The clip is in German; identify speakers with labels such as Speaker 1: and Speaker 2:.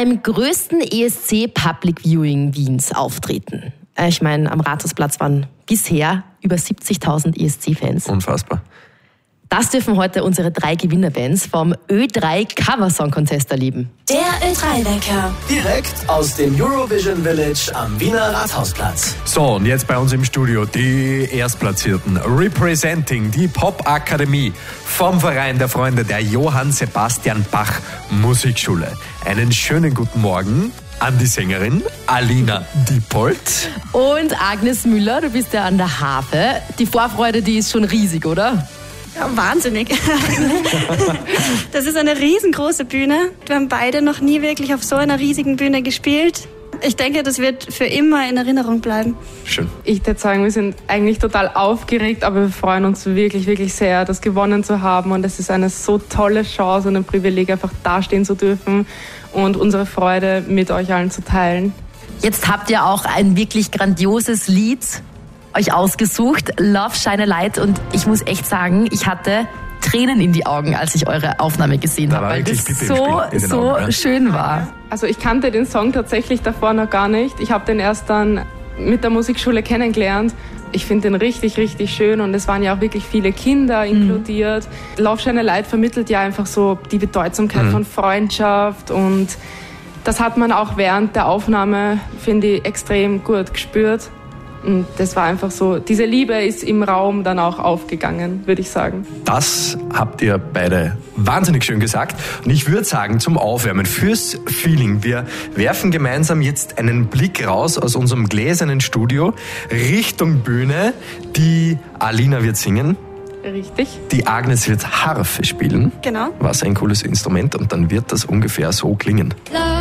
Speaker 1: beim größten ESC Public Viewing Wiens auftreten. Ich meine, am Rathausplatz waren bisher über 70.000 ESC-Fans.
Speaker 2: Unfassbar.
Speaker 1: Das dürfen heute unsere 3 Gewinnerbands vom Ö3 Cover Song Contest erleben.
Speaker 3: Der Ö3-Wecker.
Speaker 4: Direkt aus dem Eurovision Village am Wiener Rathausplatz.
Speaker 2: So, und jetzt bei uns im Studio die Erstplatzierten. Representing die Popakademie vom Verein der Freunde der Johann Sebastian Bach Musikschule. Einen schönen guten Morgen an die Sängerin Alina Diepold.
Speaker 1: Und Agnes Müller, du bist ja an der Harfe. Die Vorfreude, die ist schon riesig, oder?
Speaker 5: Ja, wahnsinnig. Das ist eine riesengroße Bühne. Wir haben beide noch nie wirklich auf so einer riesigen Bühne gespielt. Ich denke, das wird für immer in Erinnerung bleiben.
Speaker 2: Schön.
Speaker 6: Ich würde sagen, wir sind eigentlich total aufgeregt, aber wir freuen uns wirklich, wirklich sehr, das gewonnen zu haben. Und es ist eine so tolle Chance und ein Privileg, einfach dastehen zu dürfen und unsere Freude mit euch allen zu teilen.
Speaker 1: Jetzt habt ihr auch ein wirklich grandioses Lied euch ausgesucht, Love Shine a Light. Und ich muss echt sagen, ich hatte Tränen in die Augen, als ich eure Aufnahme gesehen habe, weil das so schön war.
Speaker 6: Also ich kannte den Song tatsächlich davor noch gar nicht. Ich habe den erst dann mit der Musikschule kennengelernt. Ich finde den richtig, richtig schön und es waren ja auch wirklich viele Kinder inkludiert. Love Shine a Light vermittelt ja einfach so die Bedeutsamkeit von Freundschaft und das hat man auch während der Aufnahme, finde ich, extrem gut gespürt. Und das war einfach so, diese Liebe ist im Raum dann auch aufgegangen, würde ich sagen.
Speaker 2: Das habt ihr beide wahnsinnig schön gesagt. Und ich würde sagen, zum Aufwärmen, fürs Feeling, wir werfen gemeinsam jetzt einen Blick raus aus unserem gläsernen Studio Richtung Bühne. Die Alina wird singen.
Speaker 6: Richtig.
Speaker 2: Die Agnes wird Harfe spielen.
Speaker 5: Genau.
Speaker 2: Was ein cooles Instrument. Und dann wird das ungefähr so klingen.